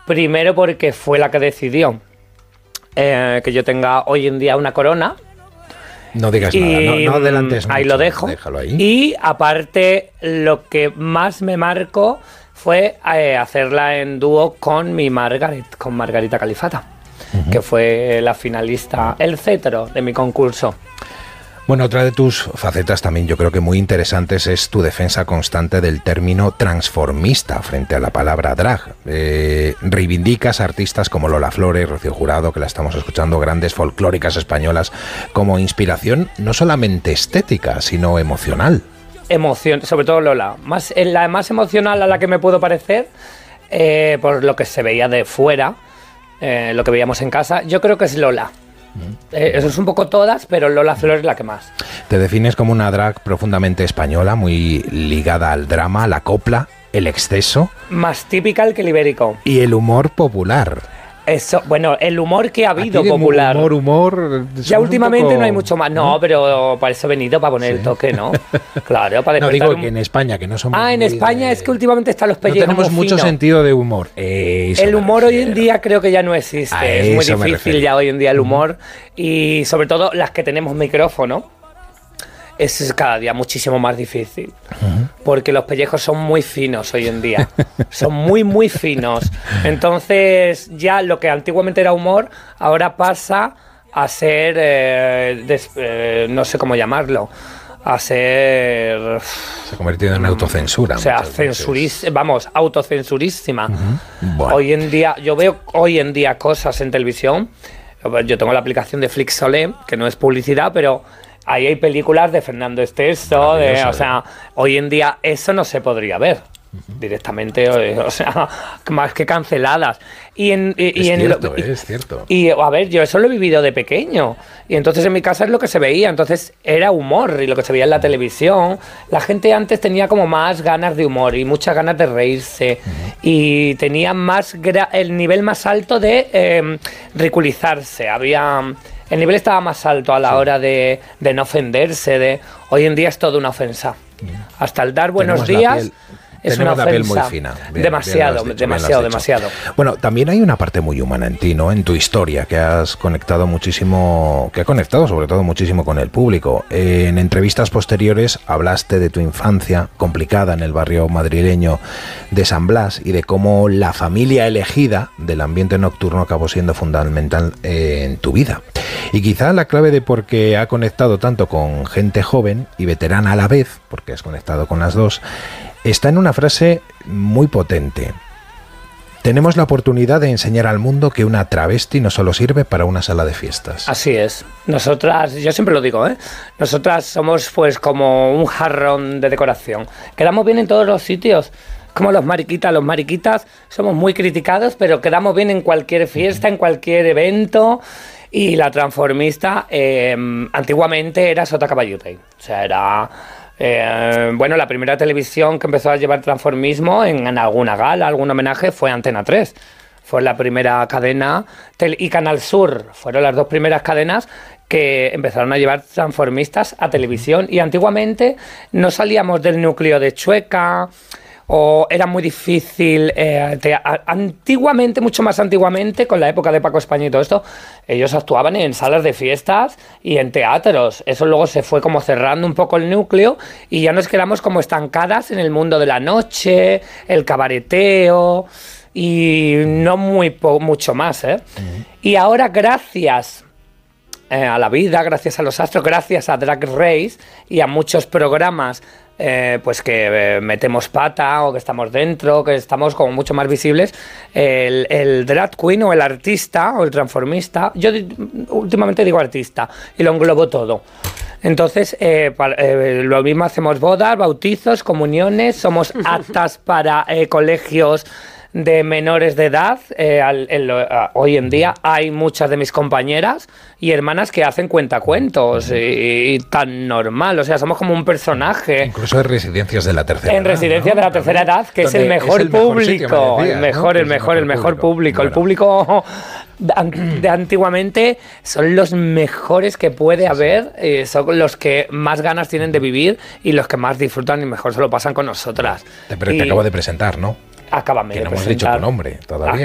Primero porque fue la que decidió que yo tenga hoy en día una corona. No digas nada, no adelantes mucho. Ahí lo dejo. Déjalo ahí. Y aparte, lo que más me marcó fue hacerla en dúo con Margarita Califata, que fue la finalista, el cetro de mi concurso. Bueno, otra de tus facetas también yo creo que muy interesantes es tu defensa constante del término transformista frente a la palabra drag. Reivindicas a artistas como Lola Flores, Rocío Jurado, que la estamos escuchando, grandes folclóricas españolas, como inspiración no solamente estética, sino emocional. Sobre todo Lola. La más emocional a la que me puedo parecer, por lo que se veía de fuera, lo que veíamos en casa, yo creo que es Lola. Eso es un poco todas, pero Lola Flores es la que más. Te defines como una drag profundamente española, muy ligada al drama, la copla, el exceso. Más típica que el ibérico. Y el humor popular. Eso, bueno, el humor que ha habido popular. Humor. Ya últimamente no hay mucho más. No, pero para eso he venido, para poner el toque, ¿no? Claro, para despertar. No, digo que en España, que no somos. En España es que últimamente están los pellejos. No tenemos mucho sentido de humor. El humor hoy en día creo que ya no existe. Es muy difícil ya hoy en día el humor. Y sobre todo las que tenemos micrófono. Es cada día muchísimo más difícil, porque los pellejos son muy finos hoy en día, son muy muy finos. Entonces ya lo que antiguamente era humor, ahora pasa a ser, no sé cómo llamarlo, a ser... Se ha convertido en autocensura. O sea, autocensurísima. Bueno. Hoy en día, yo veo hoy en día cosas en televisión, yo tengo la aplicación de Flixolé, que no es publicidad, pero... Ahí hay películas de Fernando Esteso, o sea, hoy en día eso no se podría ver directamente, o sea, más que canceladas. Es cierto. Y a ver, yo eso lo he vivido de pequeño, y entonces en mi casa es lo que se veía, entonces era humor, y lo que se veía en la televisión. La gente antes tenía como más ganas de humor y muchas ganas de reírse, y tenía más el nivel más alto de ridiculizarse. El nivel estaba más alto a la hora de no ofenderse. Hoy en día es todo una ofensa. Hasta el dar buenos días es una ofensa. La piel muy fina. Demasiado. Bueno, también hay una parte muy humana en ti, ¿no? En tu historia, que has conectado muchísimo, que ha conectado sobre todo muchísimo con el público. En entrevistas posteriores hablaste de tu infancia complicada en el barrio madrileño de San Blas y de cómo la familia elegida del ambiente nocturno acabó siendo fundamental en tu vida. Y quizá la clave de por qué ha conectado tanto con gente joven y veterana a la vez, porque has conectado con las dos, está en una frase muy potente. Tenemos la oportunidad de enseñar al mundo que una travesti no solo sirve para una sala de fiestas. Así es. Nosotras, yo siempre lo digo, nosotras somos pues como un jarrón de decoración. Quedamos bien en todos los sitios. Como los mariquitas somos muy criticados, pero quedamos bien en cualquier fiesta, en cualquier evento. Y la transformista antiguamente era Sota Caballuti. O sea, era... la primera televisión que empezó a llevar transformismo en alguna gala, algún homenaje, fue Antena 3. Fue la primera cadena, y Canal Sur fueron las dos primeras cadenas que empezaron a llevar transformistas a televisión. Y antiguamente no salíamos del núcleo de Chueca, o era muy difícil, antiguamente, mucho más antiguamente, con la época de Paco España y todo esto, ellos actuaban en salas de fiestas y en teatros. Eso luego se fue como cerrando un poco el núcleo y ya nos quedamos como estancadas en el mundo de la noche, el cabareteo y no mucho más, Y ahora, gracias a la vida, gracias a los astros, gracias a Drag Race y a muchos programas pues que metemos pata o que estamos dentro, que estamos como mucho más visibles, el drag queen o el artista o el transformista, yo últimamente digo artista y lo englobo todo. Entonces, lo mismo hacemos bodas, bautizos, comuniones, somos aptas para colegios de menores de edad. Hoy en día hay muchas de mis compañeras y hermanas que hacen cuentacuentos y tan normal, o sea, somos como un personaje. Incluso en residencias de la tercera edad. En residencias de la tercera edad, que es el mejor público, el mejor público. El público de antiguamente son los mejores que puede haber, son los que más ganas tienen de vivir y los que más disfrutan y mejor se lo pasan con nosotras. Pero te acabo de presentar, ¿no? Acábame que de no hemos presentar. dicho tu nombre todavía.